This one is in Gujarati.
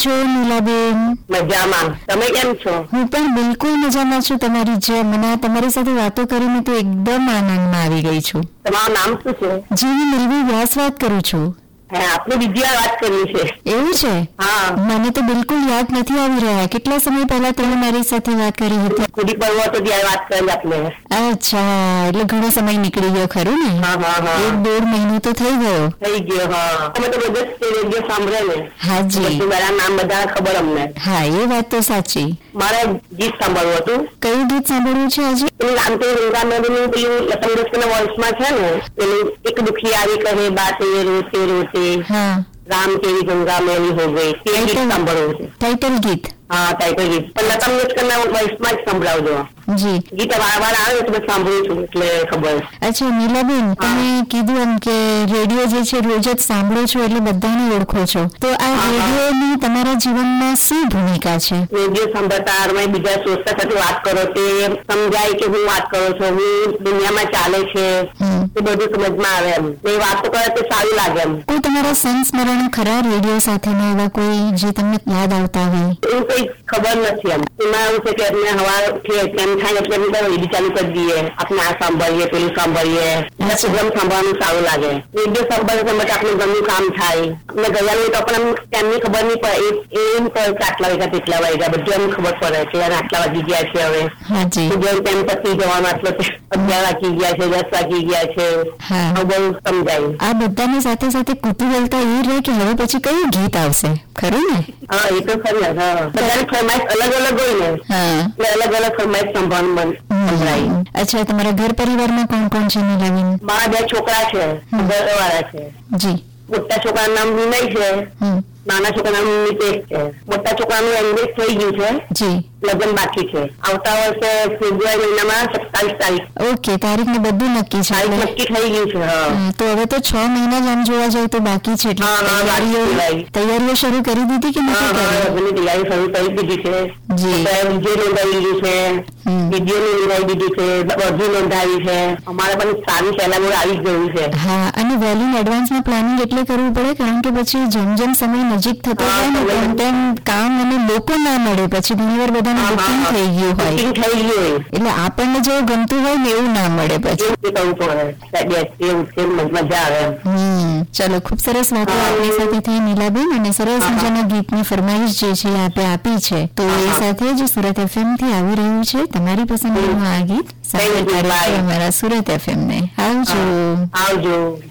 છો નીલાબેન? મજામાં. તમે કેમ છો? હું પણ બિલકુલ મજામાં છું. તમારી જેમ મને તમારી સાથે વાતો કરીને તો એકદમ આનંદમાં આવી ગઈ છું. તમારું નામ શું છે? જી, હું મિલવી વ્યાસ વાત કરું છું. આપણે બીજી વાર વાત કરવી છે. એવું છે? હા. મને તો બિલકુલ યાદ નથી આવી રહ્યા. કેટલા સમય પહેલા તમે મારી સાથે વાત કરી હતી? ગુડી પડવો તો ત્યારે વાત કરી આપણે. અચ્છા, એટલે ઘણો સમય નીકળી ગયો ખરું ને? હા હા હા. 1-1.5 મહિનો તો થઈ ગયો. થઈ ગયો. હા, તમે તો બધે રેડિયો સાંભળે ને? હાજી, મારા નામ બધા ખબર અમને. હા, એ વાત તો સાચી. મારે ગીત સાંભળવું હતું. કયું ગીત સાંભળવું છે આજે? રામદેવ ગંગામેડીનું પેલું લતા મંગેશકરના વોઇસમાં છે ને, પેલું એક દુખી આવી કહે બાત એ રોતે રોતે, હા, રામ તેરી ગંગા મેલી હો ગઈ, તે ગીત સાંભળવું છે. ટાઇટલ ગીત? હા, ટાઇટલ ગીત. પણ લતા મંગેશકરના વોઇસમાં જ સંભળાવજો. જી, ગીત વાર આવે તો સાંભળું છું એટલે ખબર. અચ્છા નીલાબેન, તમે કીધું એમ કે રેડિયો જે છે રોજ જ સાંભળો છો એટલે બધાને ઓળખો છો, તો આ રેડિયોની તમારા જીવનમાં શું ભૂમિકા છે? રેડિયો સાંભળતા બીજા શ્રોતા સાથે વાત કરો તે સમજાય કે હું વાત કરું છું, હું દુનિયામાં ચાલે છે એ બધું સમજમાં આવે એમ. એ વાતો કરે તો સારું લાગે એમ. કોઈ તમારા સંસ્મરણ ખરા રેડિયો સાથેના એવા કોઈ જે તમને યાદ આવતા હોય? એવું કઈ ખબર નથી એમ. એમાં એવું છે કે આપણે હવા ઉઠીએ તેમ થાય એટલે આપણે રેડિયો ચાલુ કરી દઈએ, આપણે આ સાંભળીએ પેલું સાંભળીએ, પ્રોગ્રામ સાંભળવાનું સારું લાગે. રેડિયો સાંભળતા આપણે ઘરનું કામ થાય, આપણે ગયા હોય તો પણ એમની ખબર નહીં પડે, એમ પડે કે આટલા વાગ્યા તેટલા વાગ્યા બધું એમ ખબર પડે કે આટલા વાગી ગયા છે. હવે ટાઈમ પછી જવાનું આટલો 11 વાગી ગયા છે, 10 વાગી ગયા છે, બહુ સમજાય. આ બધાની સાથે સાથે કુતૂહલતા એ રહે કે હવે પછી કયું ગીત આવશે, ખરું ને? હા, એ તો ખરી. હા, બધાની ફરમાઈશ અલગ અલગ હોય ને, એટલે અલગ અલગ ફરમાઈશ સંભાળવાનું સંભળાય. અચ્છા, તમારા ઘર પરિવારમાં કોણ કોણ છે નીલાબેન? મારા 2 છોકરા છે, ઘરવાળા છે. જી. મોટા છોકરાનું નામ વિનય છે, નાના છોકરાનું નામ નિતેશ છે. મોટા છોકરાનું એંગેજ થઈ ગયું છે, જી, લગ્ન બાકી છે. આવતા વર્ષે ફેબ્રુઆરી મહિનામાં 27 તારીખ. ઓકે, તારીખ ને બધું નક્કી છે? નક્કી થઈ ગયું છે. તો હવે તો 6 મહિના જ આમ જોવા જાય તો બાકી છે. તૈયારીઓ શરૂ કરી દીધી કે નથી? તૈયારી શરૂ કરી દીધી છે. જી, નોંધાવી દીધી છે, વિડીયો નોંધાવી દીધી છે, બધું નોંધાવી છે. અમારે પણ સારી સલાહ આવી ગયું છે. હા, અને વેલ ઇન એડવાન્સમાં પ્લાનિંગ એટલે કરવું પડે, કારણ કે પછી જેમ જેમ સમય નજીક થતો જાય ને તેમ કામ અને લોકો ના મળે, પછી ઘણીવાર બધાને બુકિંગ થઈ ગયું હોય, એટલે આપણને જેવું ગમતું હોય ને એવું ના મળે પછી. મજા આવે. ચલો, ખૂબ સરસ વાતો આપણી સાથે થઈ નીલાબેન, અને સરસ મજાના ગીતની ફરમાઈશ જે છે આપે આપી છે, તો એ સાથે જ સુરત FM થી આવી રહ્યું છે તમારી પસંદગીનું આ ગીત. અમારા સુરત FM ને આવજો.